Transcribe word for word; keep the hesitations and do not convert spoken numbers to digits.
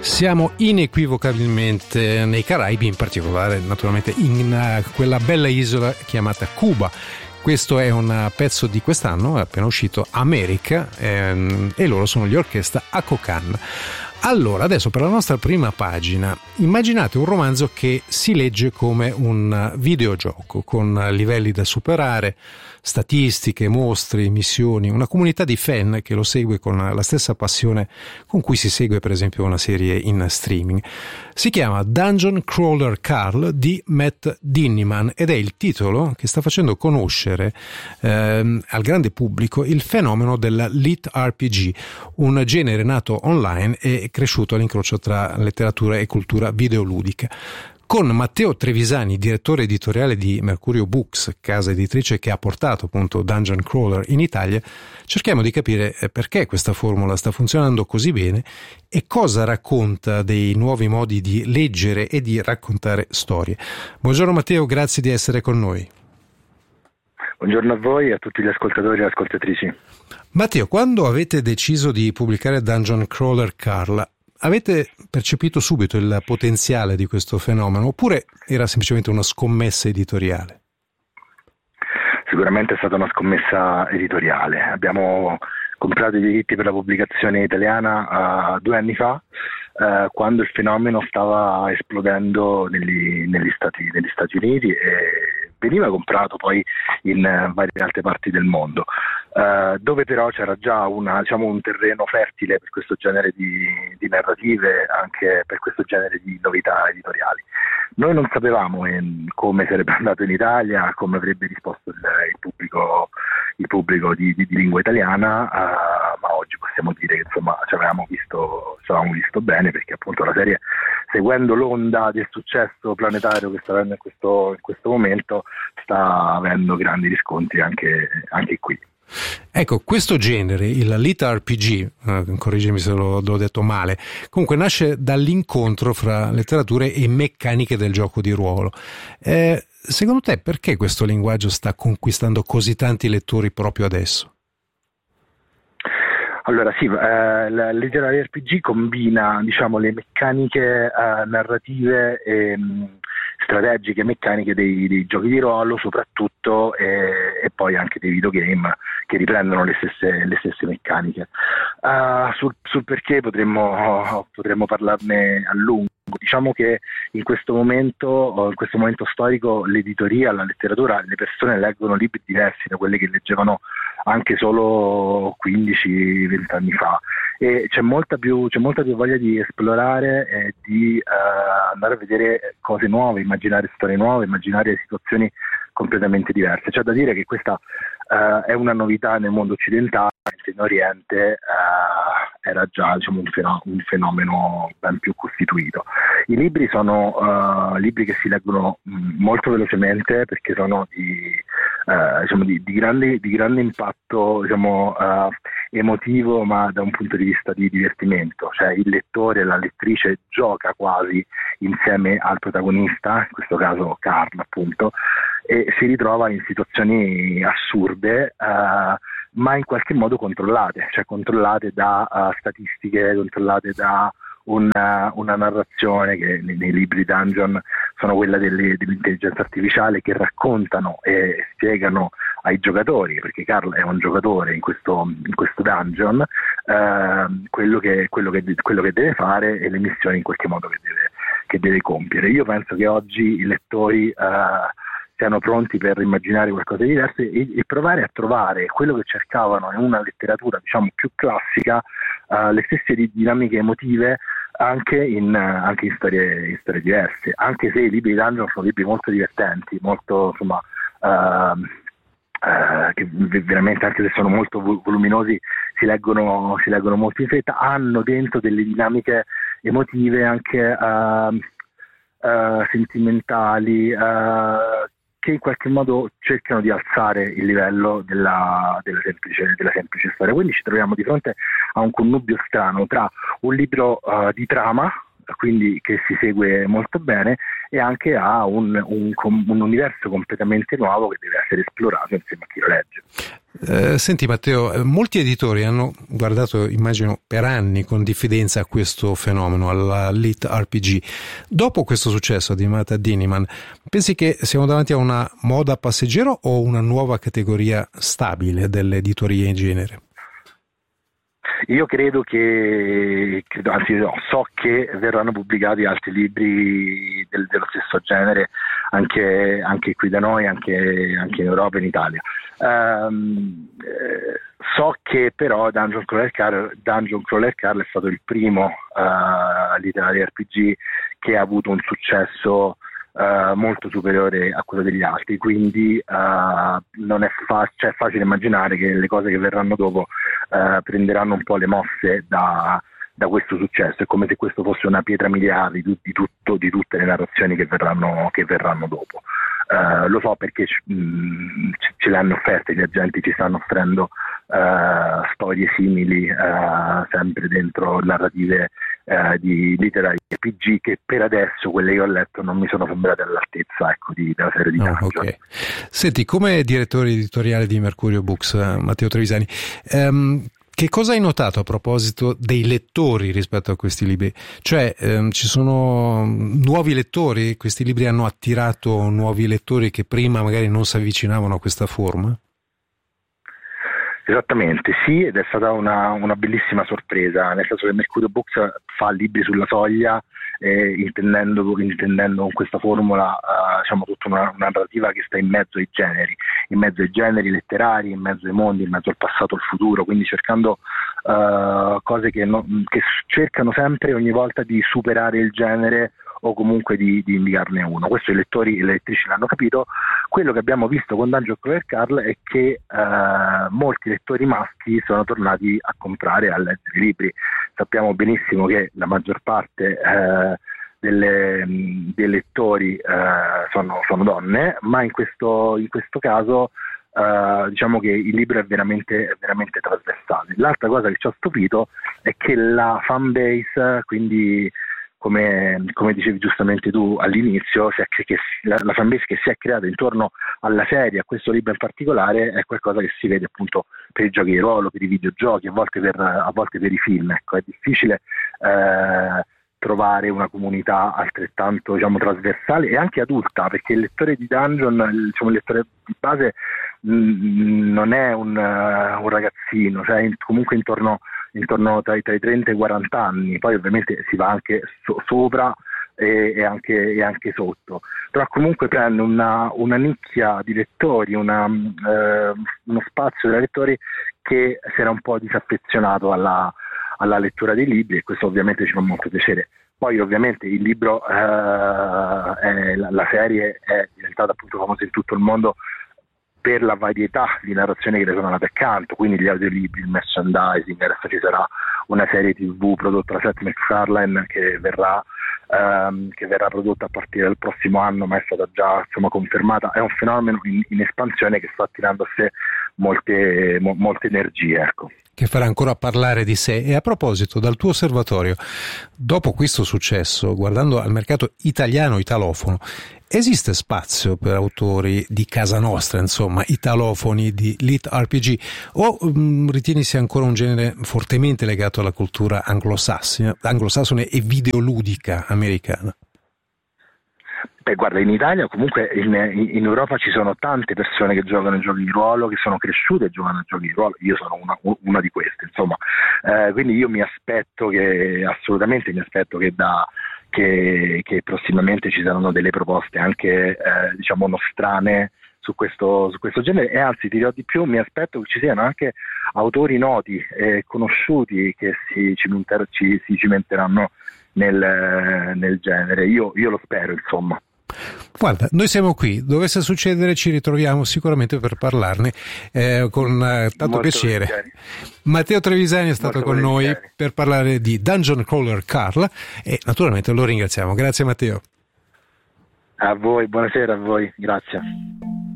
Siamo inequivocabilmente nei Caraibi, in particolare naturalmente in uh, quella bella isola chiamata Cuba. Questo è un pezzo di quest'anno, è appena uscito, America, ehm, e loro sono gli Orchestra Akokan. Allora, adesso per la nostra prima pagina, immaginate un romanzo che si legge come un videogioco, con livelli da superare, statistiche, mostri, missioni, una comunità di fan che lo segue con la stessa passione con cui si segue per esempio una serie in streaming. Si chiama Dungeon Crawler Carl di Matt Dinniman ed è il titolo che sta facendo conoscere ehm, al grande pubblico il fenomeno della Lit R P G, un genere nato online e cresciuto all'incrocio tra letteratura e cultura videoludica. Con Matteo Trevisani, direttore editoriale di Mercurio Books, casa editrice che ha portato appunto Dungeon Crawler in Italia, cerchiamo di capire perché questa formula sta funzionando così bene e cosa racconta dei nuovi modi di leggere e di raccontare storie. Buongiorno Matteo, grazie di essere con noi. Buongiorno a voi e a tutti gli ascoltatori e ascoltatrici. Matteo, quando avete deciso di pubblicare Dungeon Crawler Carl, avete percepito subito il potenziale di questo fenomeno oppure era semplicemente una scommessa editoriale? Sicuramente è stata una scommessa editoriale. Abbiamo comprato i diritti per la pubblicazione italiana uh, due anni fa, uh, quando il fenomeno stava esplodendo negli, negli, Stati, negli Stati Uniti e veniva comprato poi in uh, varie altre parti del mondo. Uh, dove però c'era già una, diciamo, un terreno fertile per questo genere di, di narrative, anche per questo genere di novità editoriali. Noi non sapevamo eh, come sarebbe andato in Italia, come avrebbe risposto il, il pubblico, il pubblico di, di, di lingua italiana, uh, ma oggi possiamo dire che insomma ci avevamo visto, ci avevamo visto bene, perché appunto la serie, seguendo l'onda del successo planetario che sta avendo in questo, in questo momento, sta avendo grandi riscontri anche, anche qui. Ecco, questo genere, il Lit R P G, eh, correggimi se l'ho, l'ho detto male, comunque nasce dall'incontro fra letterature e meccaniche del gioco di ruolo. Eh, secondo te perché questo linguaggio sta conquistando così tanti lettori proprio adesso? Allora sì, eh, la letteratura R P G combina, diciamo, le meccaniche eh, narrative e mh, strategiche, meccaniche dei, dei giochi di ruolo soprattutto, e, e poi anche dei videogame che riprendono le stesse, le stesse meccaniche. Uh, sul, sul perché potremmo, potremmo parlarne a lungo. Diciamo che in questo momento, in questo momento storico, l'editoria, la letteratura, le persone leggono libri diversi da quelli che leggevano anche solo quindici venti anni fa, e c'è molta più, c'è molta più voglia di esplorare e di uh, andare a vedere cose nuove, immaginare storie nuove, immaginare situazioni completamente diverse. C'è da dire che questa uh, è una novità nel mondo occidentale, mentre in Oriente uh, era già, diciamo, un, fenomeno, un fenomeno ben più costituito. I libri sono uh, libri che si leggono mh, molto velocemente, perché sono di, uh, diciamo, di, di, grande, di grande impatto, diciamo, uh, emotivo, ma da un punto di vista di divertimento, cioè il lettore, la lettrice gioca quasi insieme al protagonista, in questo caso Carl appunto, e si ritrova in situazioni assurde, uh, ma in qualche modo controllate, cioè controllate da uh, statistiche, controllate da una, una narrazione che nei, nei libri Dungeon sono quella delle, dell'intelligenza artificiale, che raccontano e spiegano ai giocatori, perché Carl è un giocatore in questo, in questo dungeon, eh, quello, che, quello, che, quello che deve fare e le missioni in qualche modo che deve, che deve compiere. Io penso che oggi i lettori eh, siano pronti per immaginare qualcosa di diverso e, e provare a trovare quello che cercavano in una letteratura, diciamo, più classica, uh, le stesse dinamiche emotive anche in, uh, anche in, storie, in storie diverse, anche se i libri di Dungeon sono libri molto divertenti, molto, insomma, uh, uh, che veramente, anche se sono molto voluminosi, si leggono, si leggono molto in fretta, hanno dentro delle dinamiche emotive anche uh, uh, sentimentali, uh, che in qualche modo cercano di alzare il livello della, della, semplice, della semplice storia. Quindi ci troviamo di fronte a un connubio strano tra un libro uh, di trama, quindi che si segue molto bene, e anche ha un, un, un universo completamente nuovo che deve essere esplorato insieme a chi lo legge. Eh, senti Matteo, molti editori hanno guardato, immagino, per anni con diffidenza a questo fenomeno, alla Lit R P G. Dopo questo successo di Matt Dinniman, pensi che siamo davanti a una moda passeggera o una nuova categoria stabile delle editorie in genere? Io credo che, credo, anzi no, so che verranno pubblicati altri libri del, dello stesso genere anche, anche qui da noi, anche, anche in Europa e in Italia. Um, eh, so che però Dungeon Crawler Carl, Dungeon Crawler Carl è stato il primo uh, letterario R P G che ha avuto un successo Uh, molto superiore a quello degli altri, quindi uh, non è, fa- cioè è facile immaginare che le cose che verranno dopo uh, prenderanno un po' le mosse da, da questo successo. È come se questo fosse una pietra miliare di, di, tutto, di tutte le narrazioni che verranno, che verranno dopo. Uh, lo so perché mh, ce le hanno offerte, gli agenti ci stanno offrendo uh, storie simili uh, sempre dentro narrative Uh, di literari R P G, che per adesso quelle che ho letto non mi sono sembrate all'altezza, ecco, di, della serie di no, Dungeon. Okay. Senti, come direttore editoriale di Mercurio Books, uh, Matteo Trevisani, um, che cosa hai notato a proposito dei lettori rispetto a questi libri? Cioè, um, ci sono nuovi lettori? Questi libri hanno attirato nuovi lettori che prima magari non si avvicinavano a questa forma? Esattamente, sì, ed è stata una, una bellissima sorpresa, nel senso che Mercurio Books fa libri sulla soglia, eh, intendendo, intendendo con questa formula uh, diciamo tutta una, una narrativa che sta in mezzo ai generi, in mezzo ai generi letterari, in mezzo ai mondi, in mezzo al passato e al futuro, quindi cercando uh, cose che, no, che cercano sempre ogni volta di superare il genere o comunque di, di indicarne uno. Questo i lettori e le lettrici l'hanno capito. Quello che abbiamo visto con Dungeon Crawler Carl è che eh, molti lettori maschi sono tornati a comprare e a leggere i libri. Sappiamo benissimo che la maggior parte eh, delle, dei lettori eh, sono, sono donne, ma in questo, in questo caso Uh, diciamo che il libro è veramente, è veramente trasversale. L'altra cosa che ci ha stupito è che la fan base, quindi come, come dicevi giustamente tu all'inizio, cioè che, che la, la fan base che si è creata intorno alla serie, a questo libro in particolare, è qualcosa che si vede appunto per i giochi di ruolo, per i videogiochi, a volte per, a volte per i film. Ecco, è difficile eh, trovare una comunità altrettanto, diciamo, trasversale e anche adulta, perché il lettore di Dungeon, il, diciamo, il lettore di base mh, non è un, uh, un ragazzino, cioè in, comunque intorno, intorno tra, i, tra i trenta e i quaranta anni, poi ovviamente si va anche so, sopra e, e, anche, e anche sotto, però comunque prende una, una nicchia di lettori, una, uh, uno spazio di lettori che si era un po' disaffezionato alla alla lettura dei libri, e questo ovviamente ci fa molto piacere. Poi ovviamente il libro, eh, è, la, la serie è diventata appunto famosa in tutto il mondo per la varietà di narrazioni che le sono nate accanto, quindi gli audiolibri, il merchandising. Adesso ci sarà una serie tivù prodotta da Seth MacFarlane che verrà ehm, che verrà prodotta a partire dal prossimo anno, ma è stata già, insomma, confermata. È un fenomeno in, in espansione che sta attirando a sé molte, mo, molte energie, ecco. Che farà ancora parlare di sé. E a proposito, dal tuo osservatorio, dopo questo successo, guardando al mercato italiano italofono, esiste spazio per autori di casa nostra, insomma, italofoni di Lit R P G, o mh, ritieni sia ancora un genere fortemente legato alla cultura anglosassone, anglosassone e videoludica americana? Beh, guarda, in Italia comunque in, in Europa ci sono tante persone che giocano ai giochi di ruolo, che sono cresciute giocando ai giochi di ruolo. Io sono una, una di queste, insomma. Eh, quindi io mi aspetto che, assolutamente mi aspetto che da che, che prossimamente ci saranno delle proposte anche eh, diciamo nostrane su questo, su questo genere, e anzi ti dirò di più, mi aspetto che ci siano anche autori noti e conosciuti che si, cimenter, ci, si cimenteranno nel, nel genere. Io, io lo spero, insomma. Guarda, noi siamo qui, dovesse succedere ci ritroviamo sicuramente per parlarne eh, con eh, tanto Molto piacere. Volentieri. Matteo Trevisani è stato Molto con volentieri. noi per parlare di Dungeon Crawler Carl e naturalmente lo ringraziamo. Grazie Matteo. A voi, buonasera a voi, grazie.